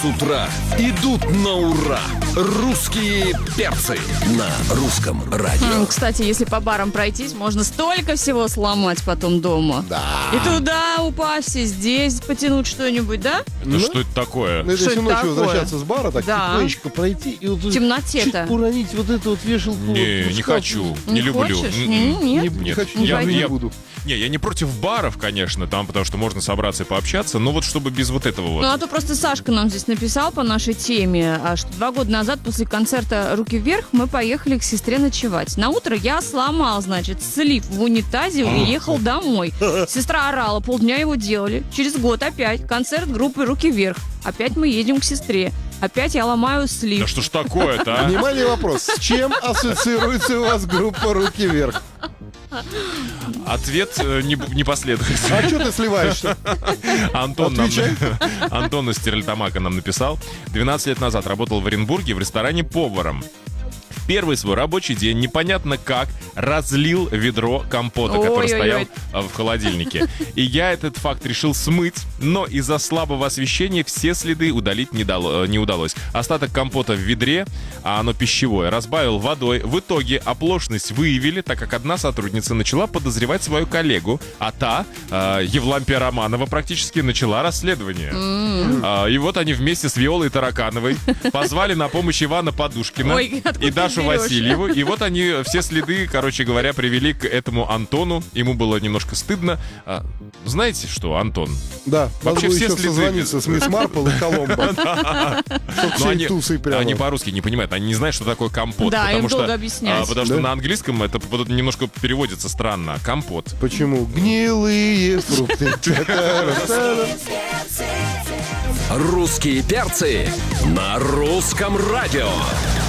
с утра идут на ура. Русские перцы на русском радио. Кстати, если по барам пройтись, можно столько всего сломать потом дома. Да. И туда упасть, и здесь потянуть что-нибудь, да? Ну, что это такое? Ну, это Что если это ночью такое? возвращаться с бара, так Да. тихонечко пройти и вот В темноте-то. чуть уронить вот эту вот вешалку. Не, вот в не шкаф. хочу, Не не люблю. хочешь? М-м. Нет? Не Нет. хочу, Я- не я- буду. Не, я не против баров, конечно, там, потому что можно собраться и пообщаться, но вот чтобы без вот этого вот. Ну, а то просто Сашка нам здесь написал по нашей теме, что 2 года назад после концерта «Руки вверх» мы поехали к сестре ночевать. На утро я сломал, значит, слив в унитазе и ехал домой. Сестра орала, полдня его делали. Через год опять концерт группы «Руки вверх». Опять мы едем к сестре. Опять я ломаю Да слив. что ж такое-то, а? Внимание, вопрос. С чем ассоциируется у вас группа «Руки вверх»? Ответ не последует. А что ты сливаешься? Антон Отвечай. Антон из Стерлитамака нам написал. 12 лет назад работал в Оренбурге в ресторане поваром. В первый свой рабочий день непонятно как разлил ведро компота, который Ой-ой-ой. стоял в холодильнике. И я этот факт решил смыть, но из-за слабого освещения все следы удалить не удалось. Остаток компота в ведре, а оно пищевое, разбавил водой. В итоге оплошность выявили, так как одна сотрудница начала подозревать свою коллегу, а та, Евлампия Романова, практически начала расследование. И вот они вместе с Виолой Таракановой позвали на помощь Ивана Подушкина Ой, откуда и ты Дашу берешь? Васильеву. И вот они все следы, короче говоря, привели к этому Антону. Ему было немножко стыдно. Знаете что, Антон? Да, надо Вообще было все еще следы- созвониться с мисс Марпл и Коломбо. Чтоб Ну, все тусы прямо. они по-русски не понимают, они не знают, что такое компот. Да, им потому что, долго объяснять. потому что Да? на английском это немножко переводится странно. Компот. Почему? Гнилые фрукты. Русские перцы на русском радио.